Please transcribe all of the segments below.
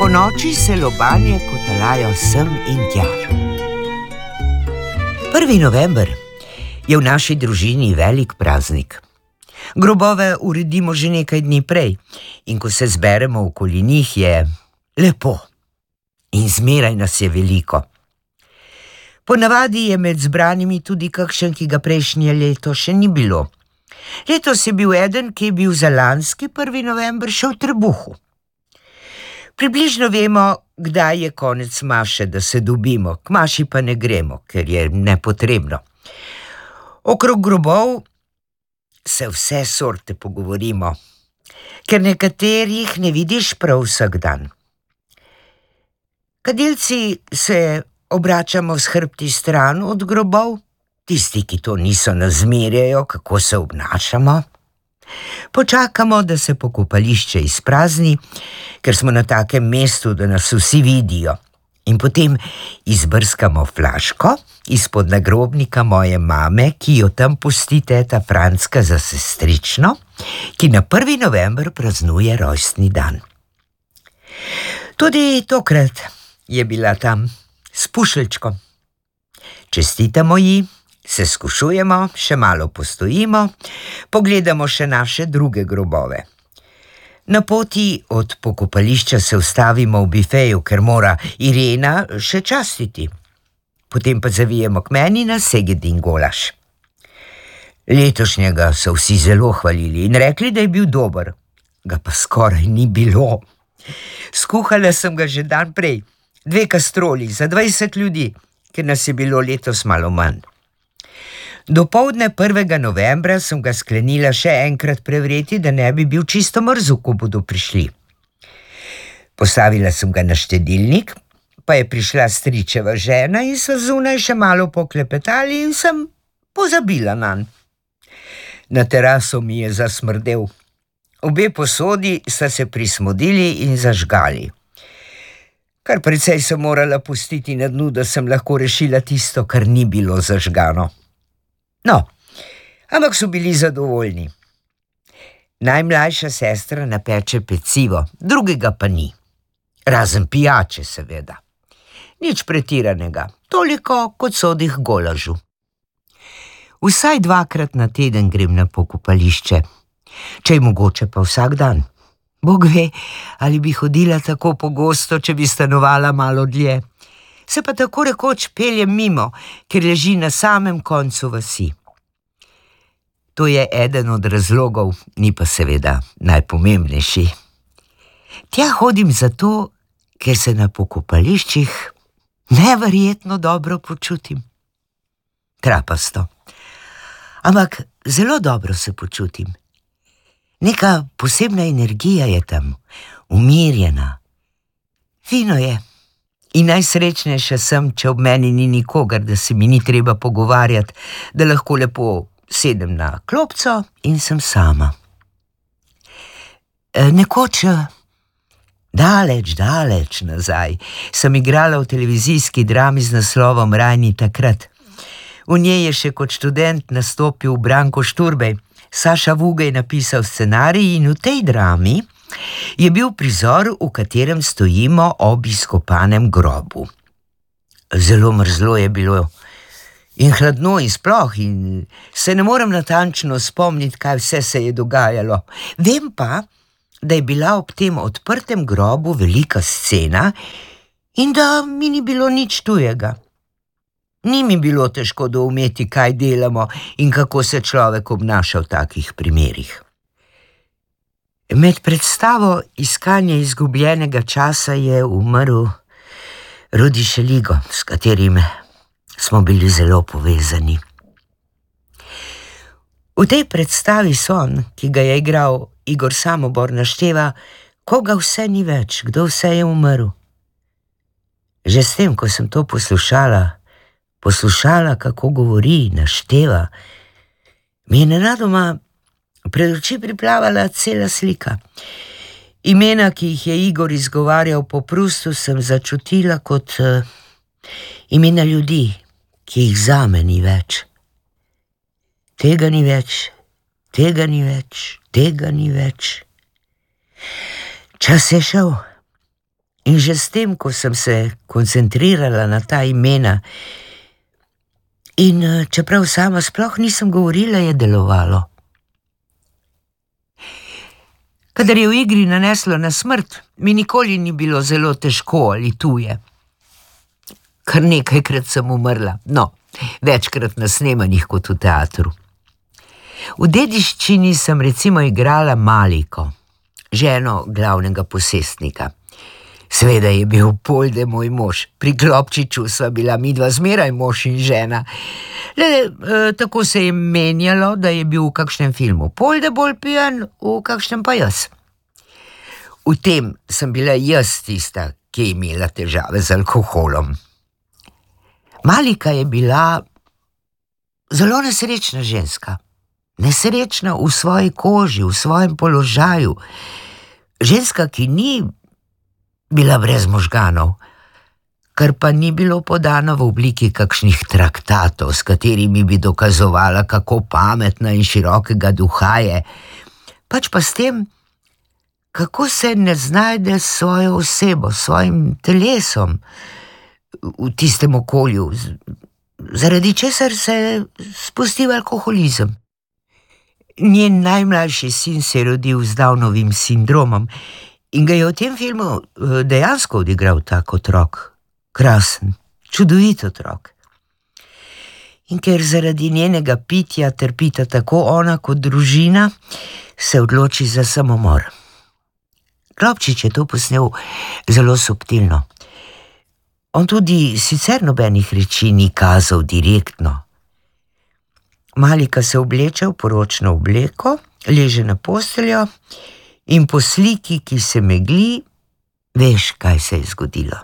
Ponoči se lobanje kotalajo sem in tja. 1. november je v naši družini velik praznik. Grobove uredimo že nekaj dni prej in ko se zberemo okoli njih, je lepo. In zmeraj nas je veliko. Ponavadi je med zbranimi tudi kakšen, ki ga prejšnje leto še ni bilo. Letos je bil eden, ki je bil za lanski 1. november še v trebuhu. Približno vemo, kdaj je konec maše, da se dobimo, k maši pa ne gremo, ker je nepotrebno. Okrog grobov se vse sorte pogovorimo, ker nekaterih ne vidiš prav vsak dan. Kadilci se obračamo s hrbti stran od grobov, tisti, ki to niso, nas zmerjajo, kako se obnašamo. Počakamo, da se pokopališče izprazni, ker smo na takem mestu, da nas vsi vidijo. In potem izbrskamo flaško izpod nagrobnika moje mame, ki jo tam pusti teta Frančka za sestrično, ki na 1. november praznuje rojstni dan. Tudi tokrat je bila tam s pušeljčkom. Čestitamo ji, se skušujemo, še malo postojimo, pogledamo še naše druge grobove. Na poti od pokopališča se ustavimo v bifeju, ker mora Irena še častiti. Potem pa zavijemo k meni na segedin golaž. Letošnjega so vsi zelo hvalili in rekli, da je bil dober. Ga pa skoraj ni bilo. Skuhala sem ga že dan prej, 2 kastroli za 20 ljudi, ker nas je bilo letos malo manj. Dopoldne 1. novembra sem ga sklenila še enkrat prevreti, da ne bi bil čisto mrzel, ko bodo prišli. Postavila sem ga na štedilnik, pa je prišla stričeva žena in so zunaj še malo poklepetali in sem pozabila nanj. Na teraso mi je zasmrdel. Obe posodi sta se prismodili in zažgali. Kar precej sem morala pustiti na dnu, da sem lahko rešila tisto, kar ni bilo zažgano. No, ampak so bili zadovoljni. Najmlajša sestra napeče pecivo, drugega pa ni. Razen pijače, seveda. Nič pretiranega, toliko kot sodi k golažu. Vsaj 2-krat na teden grem na pokopališče, če je mogoče pa vsak dan. Bog ve, ali bi hodila tako pogosto, če bi stanovala malo dlje. Se pa tako rekoč peljem mimo, ker leži na samem koncu vasi. To je eden od razlogov, ni pa seveda najpomembnejši. Tja hodim zato, ker se na pokopališčih neverjetno dobro počutim. Trapasto. Ampak zelo dobro se počutim. Neka posebna energija je tam, umirjena. Fino je. In najsrečnejša sem, če ob meni ni nikogar, da se mi ni treba pogovarjati, da lahko lepo sedem na klopco in sem sama. Nekoč, daleč nazaj, sem igrala v televizijski drami z naslovom Rajni takrat. V njej je še kot študent nastopil Branko Šturbej. Saša Vuge je napisal scenarij in v tej drami je bil prizor, v katerem stojimo ob izkopanem grobu. Zelo mrzlo je bilo in hladno in sploh in se ne morem natančno spomniti, kaj vse se je dogajalo. Vem pa, da je bila ob tem odprtem grobu velika scena in da mi ni bilo nič tujega. Ni mi bilo težko doumeti, kaj delamo in kako se človek obnaša v takih primerih. Med predstavo Iskanje izgubljenega časa je umrl Rudi Šeligo, s katerim smo bili zelo povezani. V tej predstavi Son, ki ga je igral Igor Samobor, našteva, koga vse ni več, kdo vse je umrl. Že s tem, ko sem to poslušala, kako govori, našteva, mi je nenadoma pred oči priplavala cela slika. Imena, ki jih je Igor izgovarjal po Prustu, sem začutila kot imena ljudi, ki jih zame ni več. Tega ni več, tega ni več, tega ni več. Čas je šel In že s tem, ko sem se koncentrirala na ta imena, in čeprav sama sploh nisem govorila, je delovalo. Kadar je v igri naneslo na smrt, mi nikoli ni bilo zelo težko ali tuje. Kar nekajkrat sem umrla, večkrat na snemanjih kot v teatru. V Dediščini sem recimo igrala Maliko, ženo glavnega posestnika. Seveda je bil Polde moj mož, pri Klopčiču sva bila midva zmeraj mož in žena. Tako se je menjalo, da je bil v kakšnem filmu Polde bolj pijan, v kakšnem pa jaz. V tem sem bila jaz tista, ki je imela težave z alkoholom. Malika je bila zelo nesrečna ženska. Nesrečna v svoji koži, v svojem položaju. Ženska, ki ni bila brez možganov, kar pa ni bilo podano v obliki kakšnih traktatov, s katerimi bi dokazovala, kako pametna in širokega duha je, pač pa s tem, kako se ne znajde s svojo osebo, s svojim telesom v tistem okolju, zaradi česar se spusti v alkoholizem. Njen najmlajši sin se je rodil z Downovim sindromom in ga je v tem filmu dejansko odigral tak otrok. Krasen, čudovit otrok. In ker zaradi njenega pitja trpita tako ona kot družina, se odloči za samomor. Klopčič je to posnel zelo subtilno. On tudi sicer nobenih reči ni kazal direktno. Malika se obleče v poročno obleko, leže na posteljo in po sliki, ki se megli, veš, kaj se je zgodilo.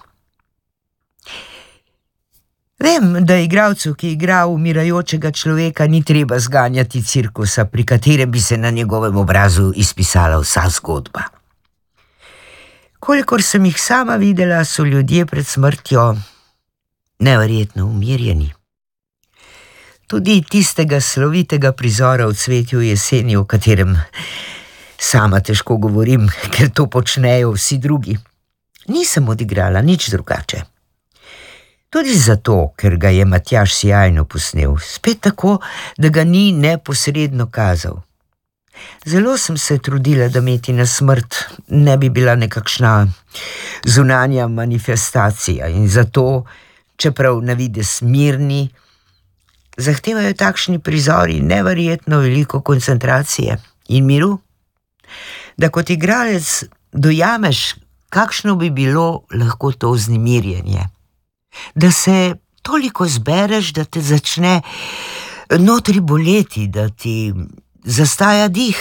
Vem, da igralcu, ki igra umirajočega človeka, ni treba zganjati cirkusa, pri katerem bi se na njegovem obrazu izpisala vsa zgodba. Kolikor sem jih sama videla, so ljudje pred smrtjo neverjetno umirjeni. Tudi tistega slovitega prizora v Cvetju jeseni, o katerem sama težko govorim, ker to počnejo vsi drugi, nisem odigrala nič drugače. Tudi zato, ker ga je Matjaž sijajno posnel, spet tako, da ga ni neposredno kazal. Zelo sem se trudila, da Meti na smrt ne bi bila nekakšna zunanja manifestacija in zato, čeprav na videz mirni, zahtevajo takšni prizori neverjetno veliko koncentracije in miru, da kot igralec dojameš, kakšno bi bilo lahko to vznemirjenje. Da se toliko zbereš, da te začne notri boleti, da ti zastaja dih.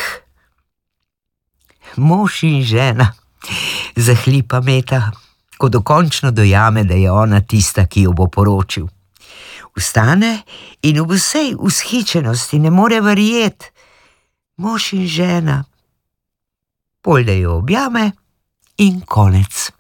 Mož in žena, zahlipa Meta, ko dokončno dojame, da je ona tista, ki jo bo poročil. Vstane in v vsej vzhičenosti ne more verjeti. Mož in žena. Polde jo objame in konec.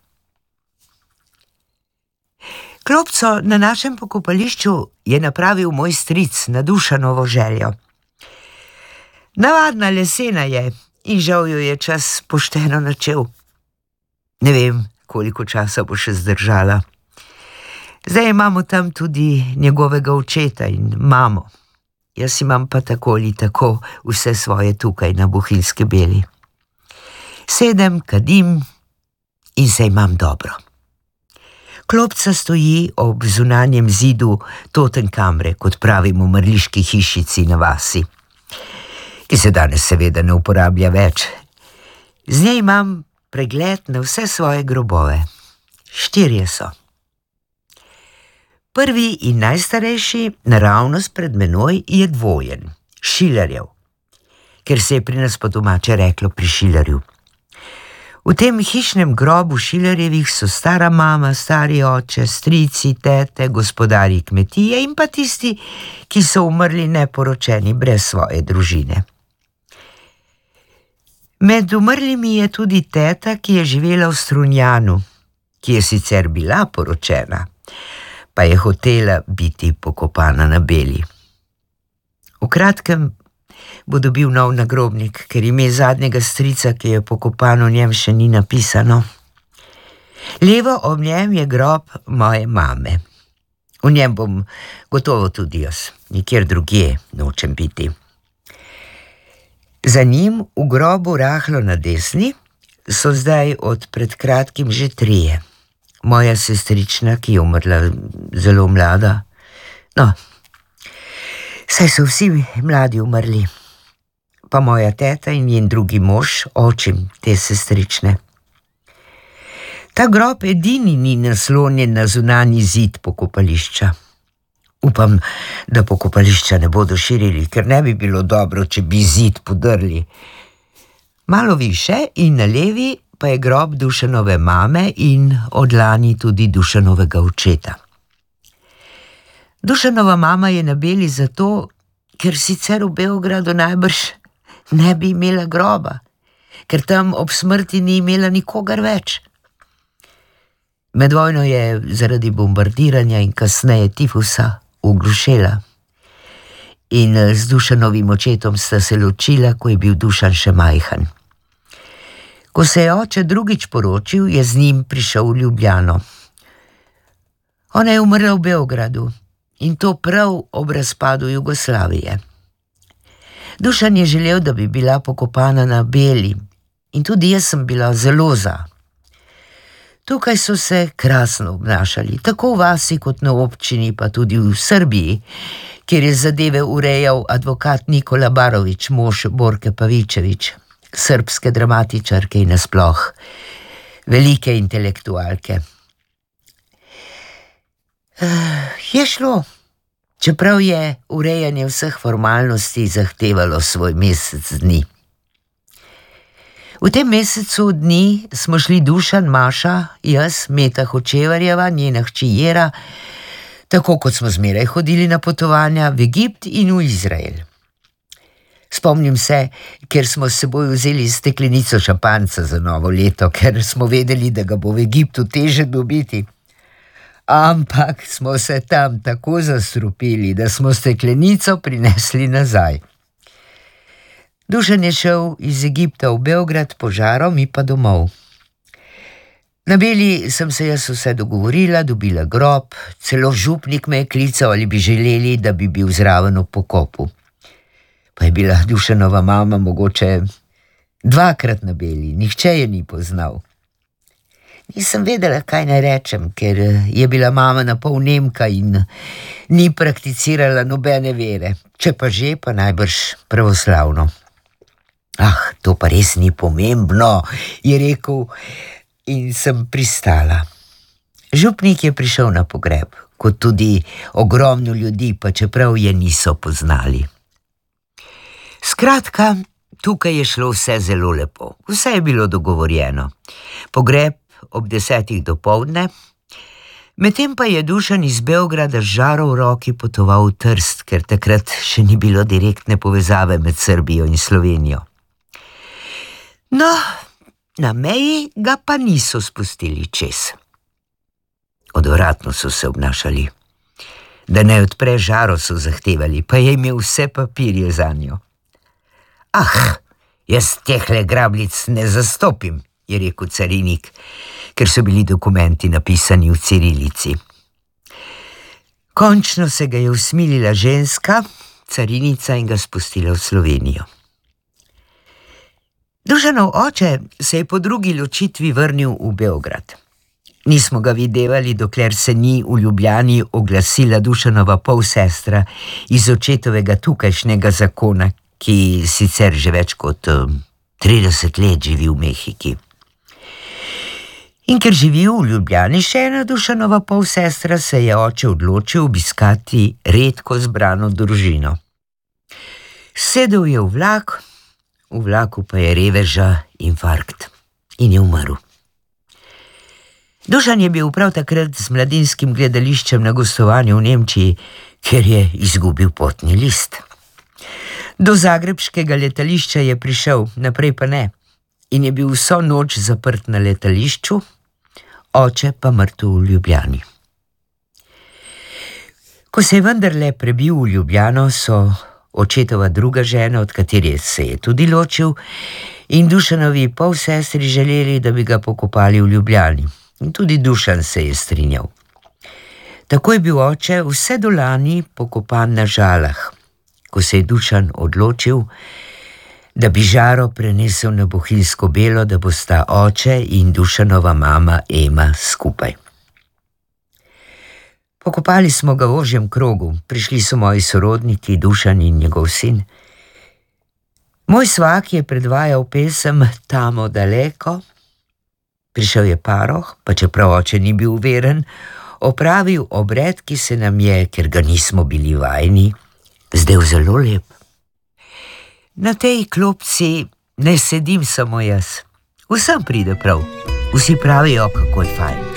Klopco na našem pokopališču je napravil moj stric na Dušanovo željo. Navadna lesena je in žal jo je čas pošteno načel. Ne vem, koliko časa bo še zdržala. Zdaj imamo tam tudi njegovega očeta in mamo. Jaz imam pa tako ali tako vse svoje tukaj na Bohinjski Beli. Sedem, kadim in se imam dobro. Klopca stoji ob zunanjem zidu Totenkamre, kot pravimo mrliški hišici na vasi, ki se danes seveda ne uporablja več. Z nje imam pregled na vse svoje grobove. 4 so. Prvi in najstarejši naravnost pred menoj je dvojen, Šilerjev, ker se je pri nas po domače reklo pri Šilerju. V tem hišnem grobu Šilerjevih so stara mama, stari oče, strici, tete, gospodarji kmetije in pa tisti, ki so umrli neporočeni brez svoje družine. Med umrlimi je tudi teta, ki je živela v Strunjanu, ki je sicer bila poročena, pa je hotela biti pokopana na Beli. V kratkem bo dobil nov nagrobnik, ker ime zadnjega strica, ki je pokopan v njem, še ni napisano. Levo ob njem je grob moje mame. V njem bom gotovo tudi jaz, nikjer drugje nočem biti. Za njim v grobu rahlo na desni so zdaj od pred kratkim že trije. Moja sestrična, ki je umrla zelo mlada. No, saj so vsi mladi umrli. Pa moja teta in njen drugi mož, očim te sestrične. Ta grob edini ni naslonjen na zunanji zid pokopališča. Upam, da pokopališča ne bodo širili, ker ne bi bilo dobro, če bi zid podrli. Malo više in na levi pa je grob Dušanove mame in od lani tudi Dušanovega očeta. Dušanova mama je na beli zato, ker sicer v Beogradu najbrž ne bi imela groba, ker tam ob smrti ni imela nikogar več. Med vojno je zaradi bombardiranja in kasneje tifusa ugrušela. In z Dušanovim očetom sta se ločila, ko je bil Dušan še majhen. Ko se je oče drugič poročil, je z njim prišel v Ljubljano. Ona je umrla v Beogradu in to prav ob razpadu Jugoslavije. Dušan je želel, da bi bila pokopana na beli in tudi jaz sem bila zelo za. Tukaj so se krasno obnašali, tako v vasi kot na občini, pa tudi v Srbiji, kjer je zadeve urejal advokat Nikola Barović, mož Borke Pavičević, srbske dramatičarke in nasploh velike intelektualke. Je šlo, čeprav je urejanje vseh formalnosti zahtevalo svoj mesec dni. V tem mesecu dni smo šli Dušan, Maša, jaz, Meta Hočevarjeva, njena hči Jera, tako kot smo zmeraj hodili na potovanja v Egipt in v Izrael. Spomnim se, ker smo s seboj vzeli steklenico šampanjca za novo leto, ker smo vedeli, da ga bo v Egiptu teže dobiti. Ampak smo se tam tako zastrupili, da smo steklenico prinesli nazaj. Dušan je šel iz Egipta v Beograd po žaro, mi pa domov. Na beli sem se jaz vse dogovorila, dobila grob, celo župnik me je klical, ali bi želeli, da bi bil zraven v pokopu. Pa je bila Dušanova mama mogoče 2krat na beli, nihče je ni poznal. Nisem vedela, kaj naj rečem, ker je bila mama napol Nemka in ni prakticirala nobene vere, če pa že, pa najbrž pravoslavno. To pa res ni pomembno, je rekel in sem pristala. Župnik je prišel na pogreb, kot tudi ogromno ljudi, pa čeprav je niso poznali. Skratka, tukaj je šlo vse zelo lepo, vse je bilo dogovorjeno. Pogreb ob 10 dopoldne, medtem pa je Dušan iz Beograda z žaro v roki potoval v Trst, ker takrat še ni bilo direktne povezave med Srbijo in Slovenijo. No, na meji ga pa niso spustili čez. Odvratno so se obnašali. Da ne odpre žaro, so zahtevali, pa je imel vse papirje zanjo. Jaz tehle grabljic ne zastopim, je rekel carinik, ker so bili dokumenti napisani v cirilici. Končno se ga je usmilila ženska, carinica, in ga spustila v Slovenijo. Dušanov oče se je po drugi ločitvi vrnil v Beograd. Nismo ga videvali, dokler se ni v Ljubljani oglasila Dušanova polsestra iz očetovega tukajšnjega zakona, ki sicer že več kot 30 let živi v Mehiki. In ker živi v Ljubljani še ena Dušanova polsestra, se je oče odločil obiskati redko zbrano družino. Sedel je v vlaku pa je reveža infarkt in je umrl. Dušan je bil prav takrat z mladinskim gledališčem na gostovanju v Nemčiji, ker je izgubil potni list. Do zagrebškega letališča je prišel, naprej pa ne, in je bil vso noč zaprt na letališču, oče pa mrtev v Ljubljani. Ko se je vendarle prebil v Ljubljano, so očetova druga žena, od katere se je tudi ločil, in Dušanovi polsestri želeli, da bi ga pokopali v Ljubljani. In tudi Dušan se je strinjal. Tako je bil oče vse do lani pokopan na Žalah, ko se je Dušan odločil, da bi Žaro prenesel na Bohinjsko Belo, da bosta oče in Dušanova mama Ema skupaj. Pokopali smo ga v ožjem krogu, prišli so moji sorodniki, Dušan in njegov sin. Moj svak je predvajal pesem Tamo daleko, prišel je paroh, pa čeprav oče ni bil veren, opravil obred, ki se nam je, ker ga nismo bili vajeni, zdel zelo lep. Na tej klopci ne sedim samo jaz, vsem pride prav, vsi pravijo, kako je fajn.